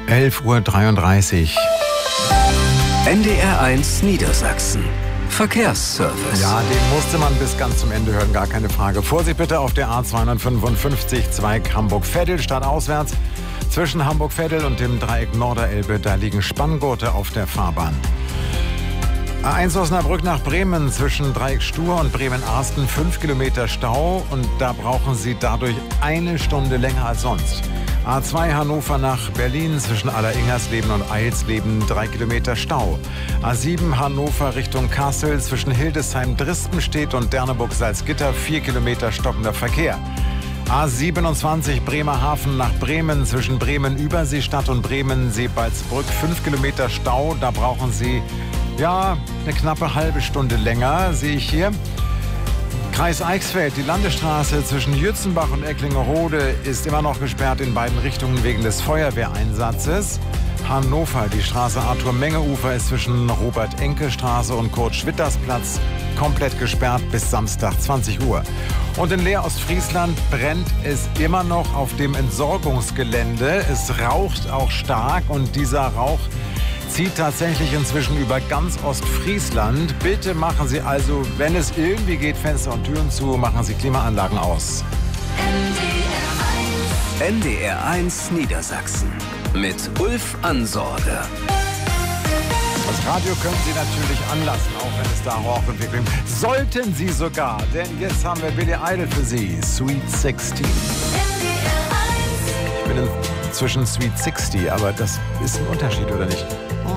11:33 Uhr. NDR1 Niedersachsen. Verkehrsservice. Ja, den musste man bis ganz zum Ende hören, gar keine Frage. Vorsicht bitte auf der A255, Zweig Hamburg-Veddel, stadtauswärts. Zwischen Hamburg-Veddel und dem Dreieck Norderelbe, da liegen Spanngurte auf der Fahrbahn. A1 Osnabrück nach Bremen, zwischen Dreieck Stur und Bremen-Arsten 5 Kilometer Stau und da brauchen Sie dadurch 1 Stunde länger als sonst. A2 Hannover nach Berlin, zwischen Aller-Ingersleben und Eilsleben 3 Kilometer Stau. A7 Hannover Richtung Kassel, zwischen Hildesheim-Drispenstedt und Derneburg-Salzgitter 4 Kilometer stockender Verkehr. A27 Bremerhaven nach Bremen, zwischen Bremen-Überseestadt und Bremen-Seebaldsbrück 5 Kilometer Stau. Da brauchen Sie eine knappe halbe Stunde länger, sehe ich hier. Kreis Eichsfeld, die Landesstraße zwischen Jützenbach und Ecklingerode ist immer noch gesperrt in beiden Richtungen wegen des Feuerwehreinsatzes. Hannover, die Straße Arthur-Menge-Ufer ist zwischen Robert-Enke-Straße und Kurt-Schwitters-Platz komplett gesperrt bis Samstag 20 Uhr. Und in Leer Ostfriesland brennt es immer noch auf dem Entsorgungsgelände. Es raucht auch stark und dieser Rauch zieht tatsächlich inzwischen über ganz Ostfriesland. Bitte machen Sie also, wenn es irgendwie geht, Fenster und Türen zu, machen Sie Klimaanlagen aus. NDR1 Niedersachsen mit Ulf Ansorge. Das Radio können Sie natürlich anlassen, auch wenn es da raucht und wirklich. Sollten Sie sogar, denn jetzt haben wir Billy Idol für Sie, Sweet 16. Ich bin inzwischen Sweet 60, aber das ist ein Unterschied, oder nicht?